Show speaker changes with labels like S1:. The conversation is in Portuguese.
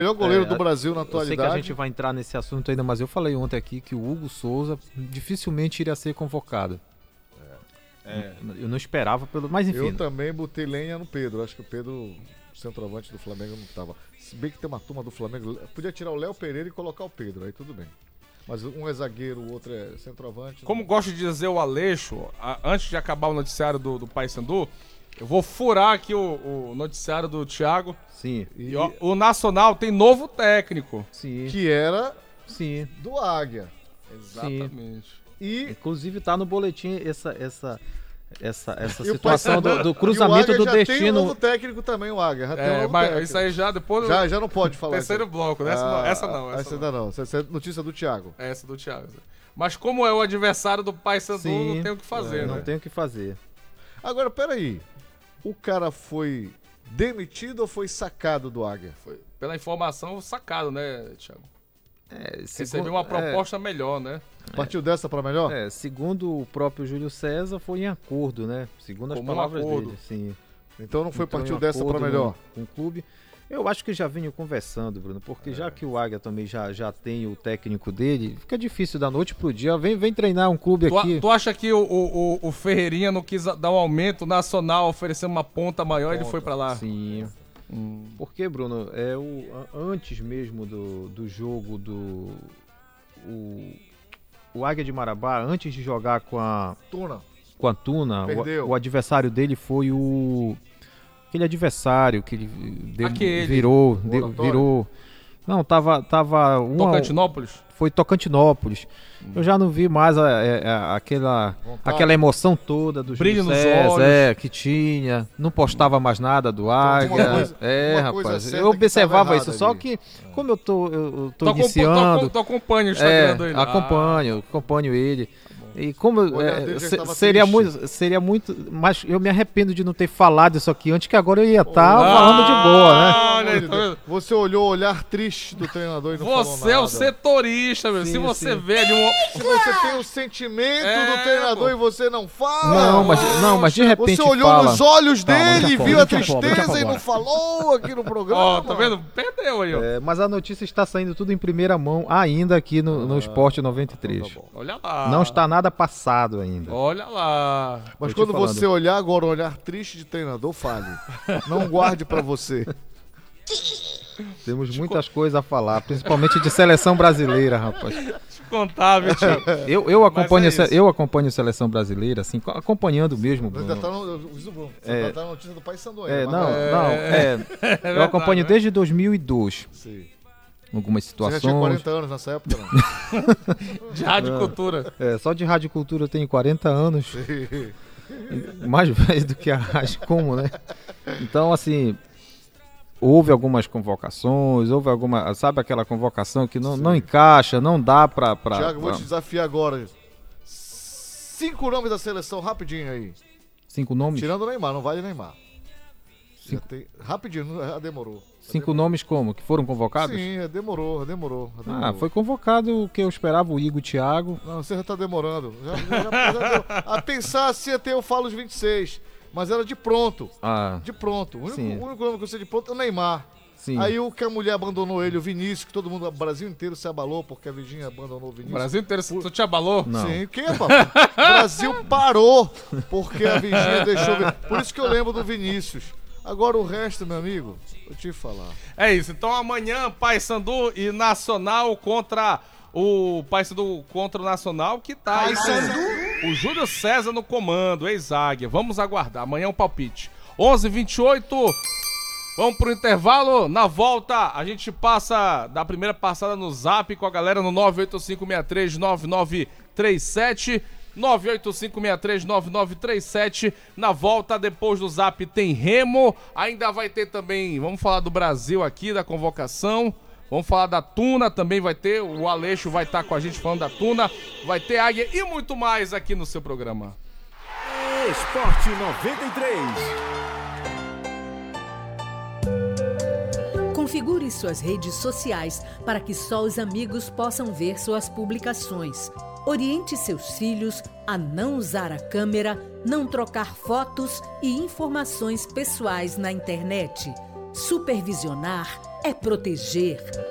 S1: melhor goleiro do Brasil na
S2: Eu sei que
S1: atualidade.
S2: a gente vai entrar nesse assunto ainda, mas eu falei ontem aqui que o Hugo Souza dificilmente iria ser convocado. Eu não esperava mas enfim.
S1: Eu também botei lenha no Pedro. Acho que o Pedro, centroavante do Flamengo, não estava. Se bem que tem uma turma do Flamengo, podia tirar o Léo Pereira e colocar o Pedro, aí tudo bem. Mas um é zagueiro, o outro é centroavante.
S3: Como gosta de dizer o Aleixo, antes de acabar o noticiário do Paysandu, eu vou furar aqui o noticiário do Thiago.
S2: Sim.
S3: E o Nacional tem novo técnico.
S2: Sim.
S1: Que era
S2: Sim.
S1: do Águia.
S3: Exatamente.
S1: E
S2: inclusive tá no boletim essa
S1: e o
S2: situação do
S1: e
S2: cruzamento
S1: o Águia
S2: do
S1: já tem um
S2: destino.
S1: novo técnico também, o Águia. Já tem um novo
S3: Mas
S1: técnico.
S3: isso aí já depois
S1: Já não pode falar.
S3: terceiro
S1: isso aí.
S3: bloco, né? Essa não.
S1: Essa ainda não. Essa é notícia do Thiago.
S3: Essa do Thiago. Mas como é o adversário do Paysandu, não tem o que fazer, né?
S2: Não tem o que fazer.
S1: Agora, peraí. O cara foi demitido ou foi sacado do Águia?
S3: Foi, pela informação, sacado, né, Thiago?
S2: Segundo,
S3: Recebeu uma proposta melhor, né?
S1: Partiu dessa pra melhor?
S2: Segundo o próprio Júlio César, foi em acordo, né? Segundo as
S3: Como um
S2: palavras
S3: acordo.
S2: dele. Sim.
S1: Então não foi
S2: Entrou
S1: partiu
S2: em
S1: dessa pra
S2: acordo
S1: melhor?
S2: Com o clube. Eu acho que já vinham conversando, Bruno, porque já que o Águia também já tem o técnico dele, fica difícil da noite pro dia. Vem treinar um clube aqui.
S3: Tu acha que o Ferreirinha não quis dar um aumento nacional, oferecer uma ponta maior e ele foi pra lá?
S2: Sim. Porque, Bruno, antes mesmo do jogo o Águia de Marabá, antes de jogar com a Tuna, o adversário dele foi aquele adversário que ele virou. Não, tava
S3: Tocantinópolis?
S2: Foi Tocantinópolis. Eu já não vi mais aquela emoção toda do
S3: brilho
S2: Júlio
S3: nos
S2: César,
S3: olhos.
S2: que tinha. Não postava mais nada do Águia. Rapaz. Eu
S1: que
S2: observava
S1: tava
S2: isso.
S1: errado
S2: Só
S1: ali.
S2: que, como eu tô iniciando.
S3: Tu acompanha o Instagram dele?
S2: Acompanho ele. E como
S1: olhar dele já estava
S2: seria muito, mas eu me arrependo de não ter falado isso aqui antes, que agora eu ia estar falando de boa, né?
S3: Olha aí, tá vendo?
S1: Você olhou o olhar triste do treinador e não falou nada.
S3: Você é o setorista, meu.
S2: Sim,
S3: Se você
S2: sim.
S3: vê ali
S1: Se você tem o sentimento do treinador e você não fala.
S2: Não, mas de repente
S1: Você olhou
S2: fala.
S1: nos olhos dele,
S2: Calma,
S1: viu a
S2: deixa eu falar,
S1: tristeza
S2: deixa eu
S1: e não falou aqui no programa.
S3: Ó, tá vendo? Perdeu aí, ó.
S2: Mas a notícia está saindo tudo em primeira mão ainda aqui no Esporte 93.
S1: Tá bom.
S3: Olha lá.
S2: Não está nada passado ainda.
S3: Olha lá.
S1: Mas
S2: Tô te
S1: quando
S2: falando.
S1: você olhar agora, um olhar triste de treinador, fale. Não guarde pra você.
S2: Temos muitas coisas a falar, principalmente de seleção brasileira, rapaz.
S3: Te contar, viu, tio?
S2: Eu acompanho,
S3: Mas é isso.
S2: eu acompanho a seleção brasileira, assim, acompanhando mesmo,
S1: Ainda
S2: Bruno.
S1: tá você tá na notícia do Paysandu ainda.
S2: Eu acompanho desde 2002
S1: Sim.
S2: algumas
S1: Você já tinha
S2: situações.
S1: 40 anos nessa época, não?
S3: De rádio cultura.
S2: Só de rádio cultura eu tenho 40 anos, mais velho do que a rádio como, né? Então, assim, houve algumas convocações, sabe aquela convocação que não encaixa, não dá pra...
S1: Thiago, vou te desafiar agora. 5 nomes da seleção, rapidinho aí.
S2: 5 nomes?
S1: Tirando o Neymar, não vale Neymar. Rapidinho, já demorou.
S2: 5 nomes como? Que foram convocados?
S1: Sim, demorou.
S2: Foi convocado o que eu esperava, o Igor Thiago.
S1: Não, você já tá demorando. A pensar assim até eu falo os 26. Mas era de pronto. De pronto. O único nome que eu sei de pronto é o Neymar.
S2: Sim.
S1: Aí o que a mulher abandonou ele, o Vinícius, que todo mundo, o Brasil inteiro se abalou porque a Virgínia abandonou o
S3: O
S1: Vinícius.
S3: Brasil inteiro, tu te abalou?
S2: Não.
S1: Sim, quem é, papai? O Brasil parou porque a Virgínia deixou... Por isso que eu lembro do Vinícius. Agora o resto, meu amigo, vou te falar.
S3: É isso. Então amanhã, Paysandu e Nacional contra o Paysandu contra o Nacional, que tá aí com o Júlio César no comando, ex-Águia. Vamos aguardar. Amanhã é um palpite. 11h28. Vamos pro intervalo. Na volta, a gente passa da primeira passada no Zap com a galera no 985639937. 985639937. Na volta, depois do Zap, tem Remo. Ainda vai ter também, vamos falar do Brasil aqui, da convocação. Vamos falar da Tuna, também vai ter. O Aleixo vai estar com a gente falando da Tuna. Vai ter Águia e muito mais aqui no seu programa.
S4: Esporte 93.
S5: Configure suas redes sociais para que só os amigos possam ver suas publicações. Oriente seus filhos a não usar a câmera, não trocar fotos e informações pessoais na internet. Supervisionar é proteger.